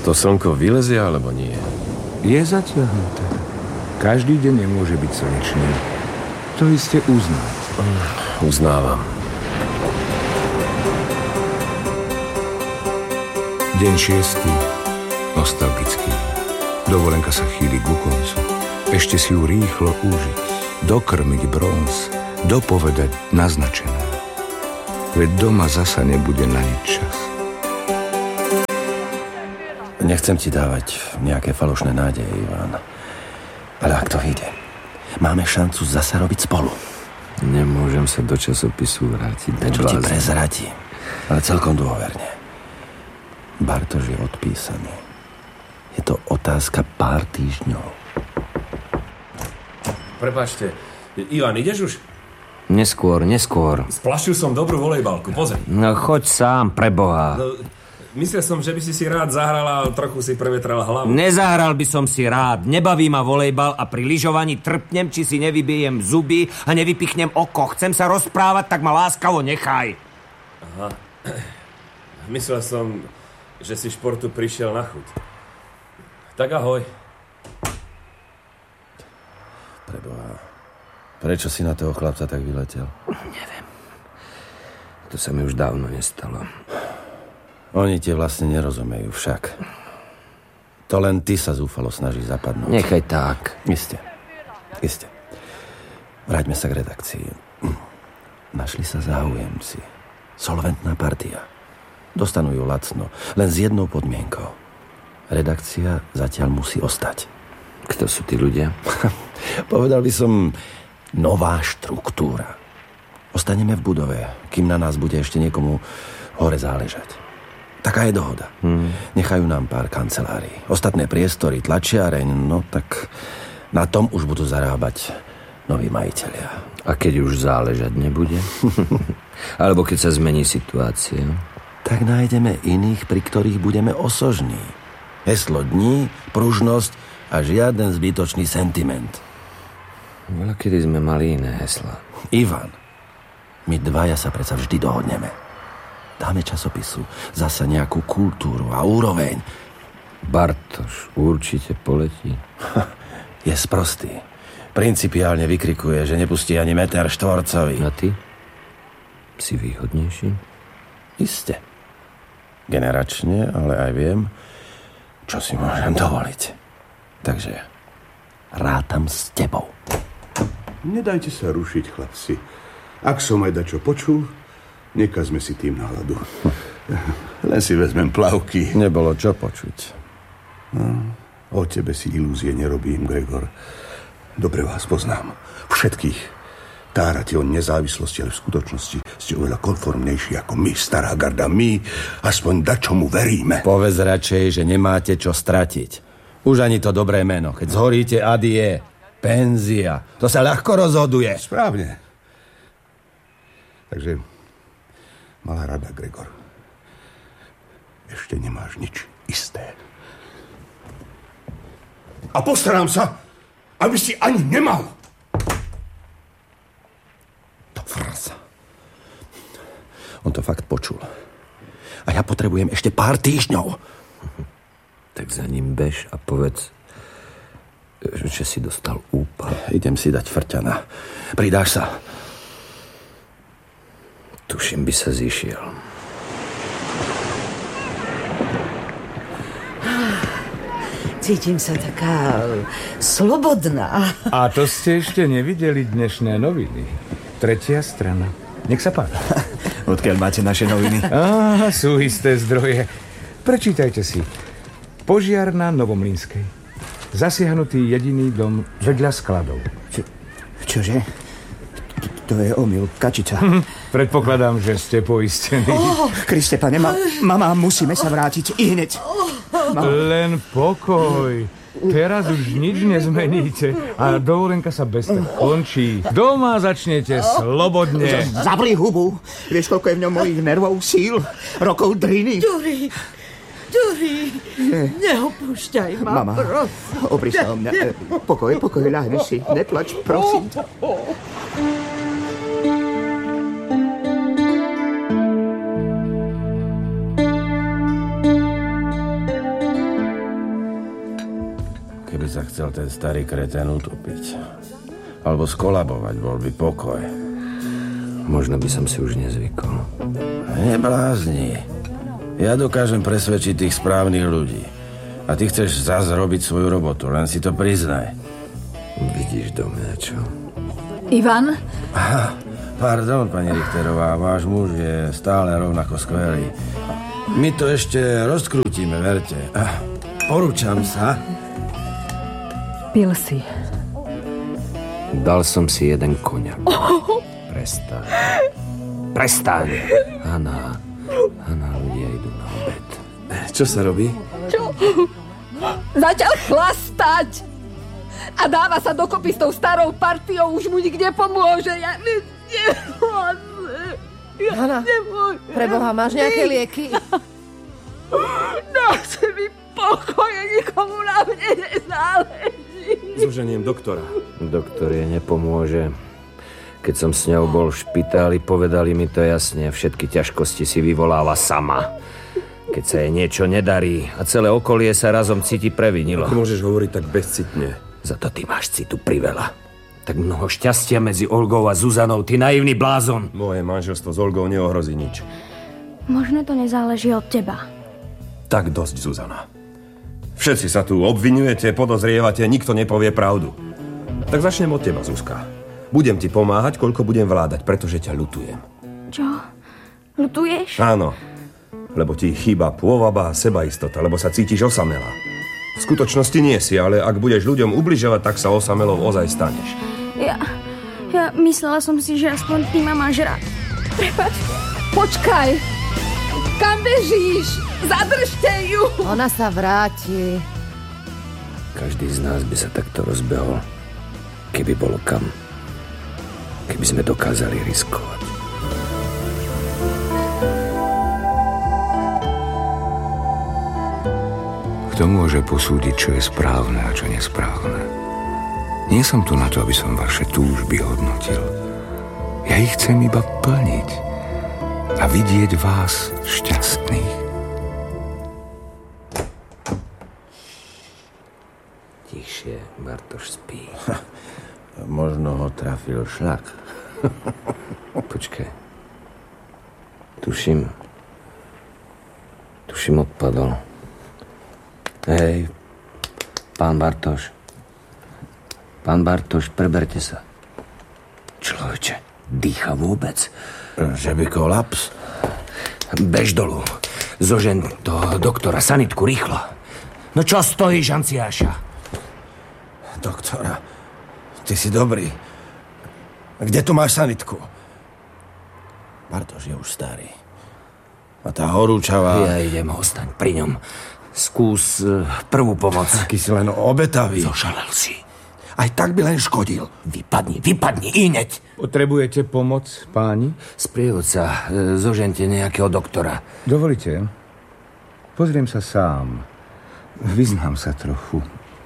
To slnko vylezie, alebo nie? Je zatiahnuté. Každý deň nemôže byť slnečný. To iste uznáte. Uznávam. Deň 6. Nostalgický. Dovolenka sa chýli ku koncu. Ešte si ju rýchlo užiť. Dokrmiť bronz. Dopovedať naznačené. Veď doma zasa nebude na nič čas. Nechcem ti dávať nejaké falošné nádeje, Ivan. Ale ak to vyjde, máme šancu zasa robiť spolu. Nemôžem sa do časopisu vrátiť. Čo ti prezradím, ale celkom dôverne. Bartoš je odpísaný. Je to otázka pár týždňov. Prepáčte, Ivan, ideš už? Neskôr. Splašil som dobrú volejbalku, pozri. No choď sám, preboha. No, myslel som, že by si rád zahral a trochu si prevetral hlavu. Nezahral by som si rád. Nebaví ma volejbal a pri lyžovaní trpnem, či si nevybijem zuby a nevypichnem oko. Chcem sa rozprávať, tak ma láskavo nechaj. Aha. Myslel som, že si športu prišiel na chuť. Tak ahoj. Preboha, prečo si na toho chlapca tak vyletel? Neviem. To sa mi už dávno nestalo. Oni tie vlastne nerozumejú však. To len ty sa zúfalo snažíš zapadnúť. Nechaj tak. Isté. Vráťme sa k redakcii. Našli sa záujemci. Solventná partia. Dostanú ju lacno. Len s jednou podmienkou. Redakcia zatiaľ musí ostať. Kto sú tí ľudia? Povedal by som nová štruktúra. Ostaneme v budove, kým na nás bude ešte niekomu hore záležať. Taká je dohoda. Nechajú nám pár kancelárií. Ostatné priestory, tlačiareň, no tak na tom už budú zarábať noví majitelia. A keď už záležať nebude? Alebo keď sa zmení situácia? Tak nájdeme iných, pri ktorých budeme osožní. Heslo dní, pružnosť a žiaden zbytočný sentiment. Veľa kedy sme mali iné hesla. Ivan, my dvaja sa predsa vždy dohodneme. Dáme časopisu zasa nejakú kultúru a úroveň. Bartoš určite poletí. Je sprostý. Principiálne vykrikuje, že nepustí ani meter štvorcový. A ty? Si výhodnejší? Iste. Generačne, ale aj viem, čo si môžem dovoliť. Takže rátam s tebou. Nedajte sa rušiť, chlapci. Ak som aj dačo počul, nekazme si tým náladu. Len si vezmem plavky. Nebolo čo počuť. O tebe si ilúzie nerobím, Gregor. Dobre vás poznám. Všetkých. Tárate o nezávislosti, ale v skutočnosti ste oveľa konformnejší ako my, stará garda. My aspoň dačomu veríme. Povedz radšej, že nemáte čo stratiť. Už ani to dobré meno. Keď zhoríte, adie. Penzia. To sa ľahko rozhoduje. Správne. Takže malá rada, Gregor. Ešte nemáš nič isté. A postarám sa, aby si ani nemal. To frasa. On to fakt počul. A ja potrebujem ešte pár týždňov. Tak za ním bež a povedz, že si dostal úpal. Idem si dať frťana. Pridáš sa? Tuším, by sa zišiel. Cítim sa taká slobodná. A to ste ešte nevideli dnešné noviny. 3. strana. Nech sa páči. Odkiaľ máte naše noviny? Sú isté zdroje. Prečítajte si. Požiar na Novomlynskej. Zasiahnutý jediný dom vedľa skladov. Čože? To je omyl, kačica. Predpokladám, že ste poistení. Kriste, pane, mama, musíme sa vrátiť i hneď. Len pokoj. Teraz už nič nezmeníte a dovolenka sa bez tak končí. Doma začnete slobodne. Zavri hubu. Vieš, koľko je v ňom mojich nervov, síl, rokov driny. Ďuri, neopúšťaj ma. Mama, opri sa o mňa. Pokoj, ľahni si. Neplač, prosím. by sa chcel ten starý kretén utopiť. Alebo skolabovať, bol by pokoj. Možno by som si už nezvykol. Neblázni. Ja dokážem presvedčiť tých správnych ľudí. A ty chceš zás robiť svoju robotu, len si to priznaj. Vidíš do mňa, čo? Ivan? Aha, pardon, pani Richterová, váš muž je stále rovnako skvelý. My to ešte rozkrútime, verte. Porúčam sa. Pil si. Dal som si jeden koňak. Prestaň. Prestaň. Hanna, ľudia idú na obed. Čo sa robí? Čo? Začal chlastať. A dáva sa dokopy s tou starou partiou, už mu nikde pomôže. Ja Hanna, preboha, máš nejaké lieky? Dajte mi pokoje, nikomu na mne nezáleží. Zoženiem doktora. Doktor jej nepomôže. Keď som s ňou bol v špitáli, povedali mi to jasne. Všetky ťažkosti si vyvoláva sama. Keď sa jej niečo nedarí a celé okolie sa razom cíti previnilo. Ako môžeš hovoriť tak bezcitne? Za to ty máš citu priveľa. Tak mnoho šťastia medzi Olgou a Zuzanou, ty naivný blázon. Moje manželstvo s Olgou neohrozí nič. Možno to nezáleží od teba. Tak dosť, Zuzana. Všetci sa tu obviňujete, podozrievate, nikto nepovie pravdu. Tak začnem od teba, Zuzka. Budem ti pomáhať, koľko budem vládať, pretože ťa ľutujem. Čo? Ľutuješ? Áno, lebo ti chýba pôvaba a sebaistota, lebo sa cítiš osamelá. V skutočnosti nie si, ale ak budeš ľuďom ubližovať, tak sa osamelou ozaj staneš. Ja myslela som si, že aspoň ty ma máš rád. Prepáč. Počkaj. Kam bežíš? Zadržte ju. Ona sa vráti. Každý z nás by sa takto rozbehol, keby bolo kam. Keby sme dokázali riskovať. Kto môže posúdiť, čo je správne a čo nesprávne? Nie som tu na to, aby som vaše túžby hodnotil. Ja ich chcem iba plniť a vidieť vás šťastných. Tichšie, Bartoš spí. Možno ho trafil šľak. Počkaj. Tuším, odpadol. Hej, pán Bartoš, preberte sa. Človeče, dýcha vôbec. Že by kolaps? Bež dolu. Zožen do doktora, sanitku, rýchlo. No čo stojíš, Anciáša? Doktora, ty si dobrý. Kde tu máš sanitku? Bartoš je už starý. A tá horúčava... Ja idem, ostaň pri ňom. Skús prvú pomoc. Taký si len obetavý. Zošalel si. Aj tak by len škodil. Vypadni, ineď. Potrebujete pomoc, páni? Sprievodca, zožente nejakého doktora. Dovolite? Pozriem sa sám. Vyznám sa trochu.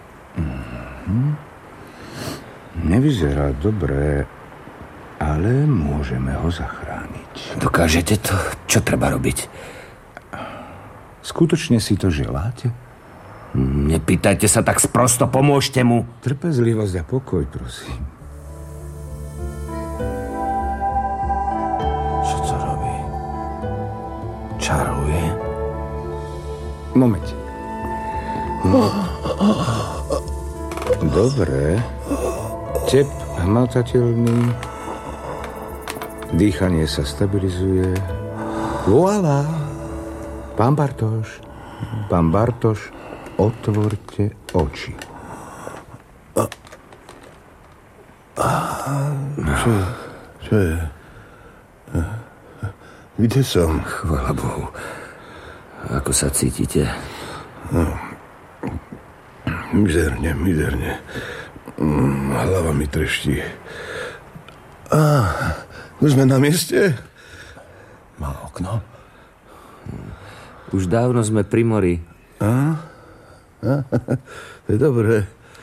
Nevyzerá dobre, ale môžeme ho zachrániť. Dokážete to? Čo treba robiť? Skutočne si to želáte? Nepýtajte sa tak sprosto, pomôžte mu. Trpezlivosť a pokoj, prosím. Čo to robí? Čaruje? Moment. Dobre. Tep hmatateľný. Dýchanie sa stabilizuje. Voilà. Pán Bartoš, otvorte oči. Čo je? Kde som? Chvála Bohu. Ako sa cítite? Mizerne. Hlava mi treští. Už sme na mieste? Má okno? Už dávno sme pri mori. To je dobré.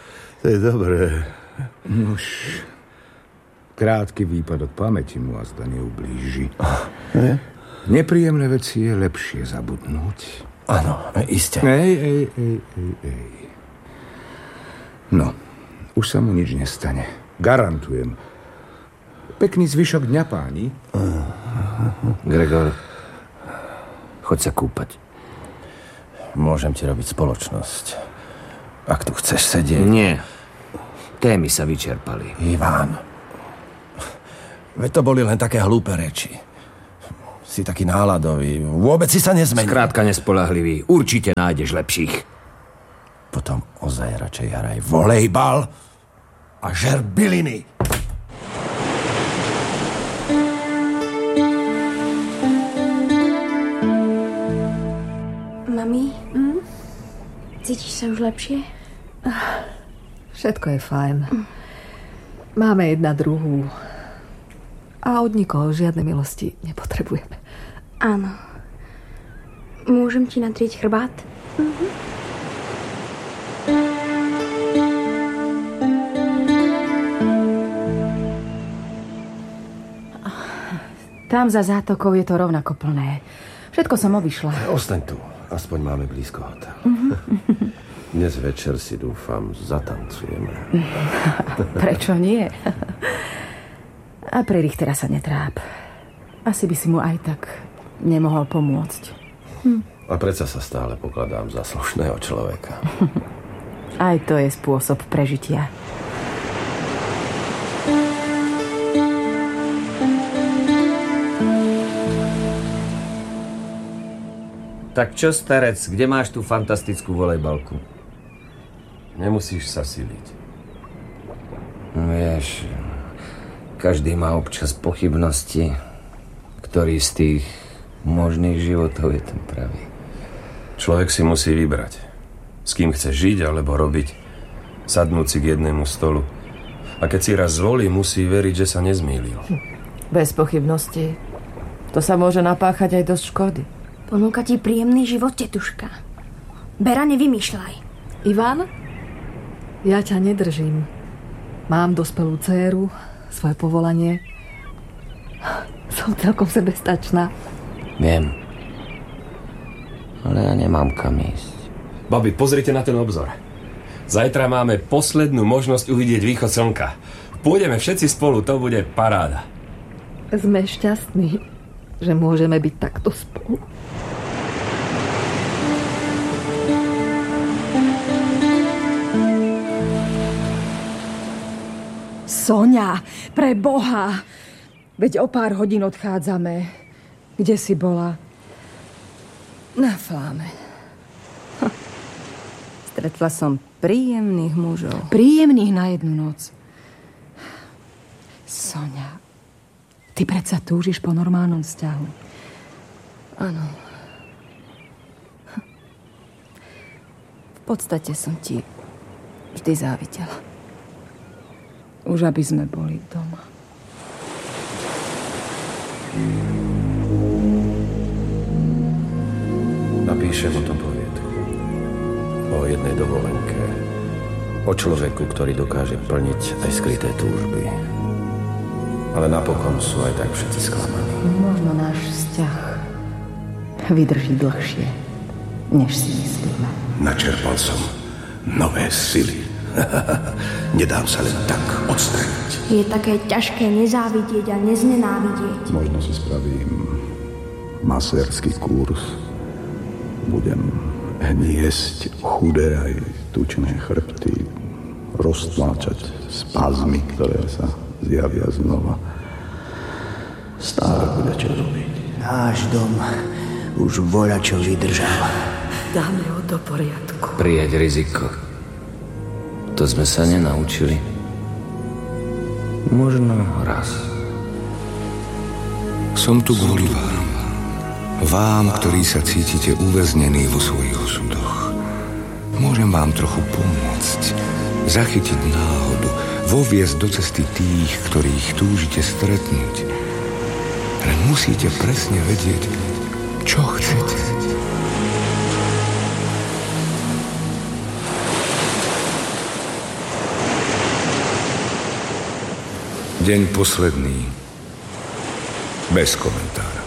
Už krátky výpadok pamäti mu a zda neublíži. Nepríjemné veci je lepšie zabudnúť. Áno, iste. Ej. No, už sa mu nič nestane. Garantujem. Pekný zvyšok dňa, páni. Gregor, choď sa kúpať. Môžem ti robiť spoločnosť. Ak tu chceš sedieť... Nie. Témy sa vyčerpali. Iván, veď to boli len také hlúpe reči. Si taký náladový. Vôbec si sa nezmenil. Skrátka nespoľahlivý. Určite nájdeš lepších. Potom ozaj radšej hraj volejbal a žer byliny. Mami, cítiš sa už lepšie? Všetko je fajn. Máme jedna druhú. A od nikoho žiadne milosti nepotrebujeme. Áno. Môžem ti natrieť chrbát? Tam za zátokou je to rovnako plné. Všetko som obišla. Ostaň tu. Aspoň máme blízko hotel. Dnes večer si dúfam zatancujeme. Prečo nie? A pre Richtera sa netráp. Asi by si mu aj tak nemohol pomôcť. A predsa sa stále pokladám za slušného človeka. Aj to je spôsob prežitia. Tak čo, starec, kde máš tú fantastickú volejbalku? Nemusíš sa siliť. Vieš, každý má občas pochybnosti, ktorý z tých možných životov je ten pravý. Človek si musí vybrať, s kým chce žiť alebo robiť, sadnúť si k jednému stolu. A keď si raz zvolí, musí veriť, že sa nezmýlil. Bez pochybnosti. To sa môže napáchať aj dosť škody. Ponúka ti príjemný život, tetuška. Bera, nevymýšľaj. Ivan, ja ťa nedržím. Mám dospelú dcéru, svoje povolanie. Som celkom sebestačná. Viem. Ale ja nemám kam ísť. Babi, pozrite na ten obzor. Zajtra máme poslednú možnosť uvidieť východ slnka. Pôjdeme všetci spolu, to bude paráda. Sme šťastní, že môžeme byť takto spolu. Soňa, pre Boha! Veď o pár hodín odchádzame. Kde si bola? Na Fláme. Stretla som príjemných mužov. Príjemných na jednu noc. Soňa, ty predsa túžiš po normálnom vzťahu. Áno. V podstate som ti vždy závidela. Už aby sme boli doma. Napíšem o tom poviedku. O jednej dovolenke. O človeku, ktorý dokáže plniť aj skryté túžby. Ale napokon sú aj tak všetci sklamaní. Možno náš vzťah vydrží dlhšie, než si myslíme. Načerpal som nové sily. Nedám sa len tak odstraniť. Je také ťažké nezávidieť a neznenávidieť. Možno si spravím masérsky kurz. Budem hniesť chudé aj tučné chrbty, roztláčať spazmy, ktoré sa zjavia znova. Stále bude čo robiť. Náš dom už voľačo vydržal. Dáme ho do poriadku. Prijať riziko. To sme sa nenaučili. Možno raz. Som tu kvôli vám. Vám, ktorí sa cítite uväznení vo svojich osudoch. Môžem vám trochu pomôcť. Zachytiť náhodu. Voviesť do cesty tých, ktorých túžite stretnúť. Len musíte presne vedieť, čo chcete. Deň posledný. Bez komentára.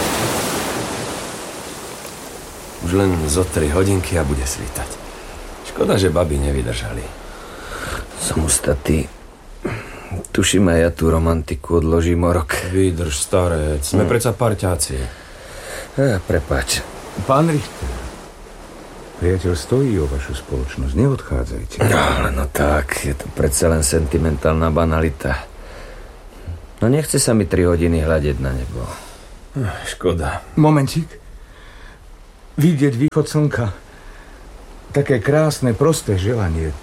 Už len zo 3 hodinky a bude svítať. Škoda, že baby nevydržali. Som ustatý. Tuším, aj ja tú romantiku odložím o rok. Vydrž, starec. Sme predsa parťáci. Prepáč. Pán Richter, priateľ stojí o vašu spoločnosť. Neodchádzajte. No tak, je to predsa len sentimentálna banalita. No nechce sa mi 3 hodiny hľadiť na nebo. Škoda. Momentík. Vidieť východ slnka. Také krásne, prosté želanie.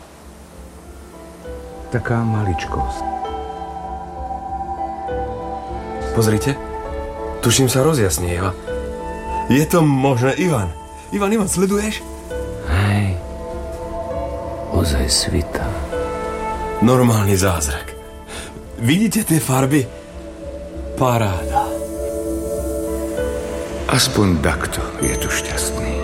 Taká maličkosť. Pozrite. Tuším, sa rozjasnieva. Je to možné, Ivan. Ivan, sleduješ? Hej. Ozaj svita. Normálny zázrak. Vidíte tie farby? Paráda. Aspoň takto je tu šťastný.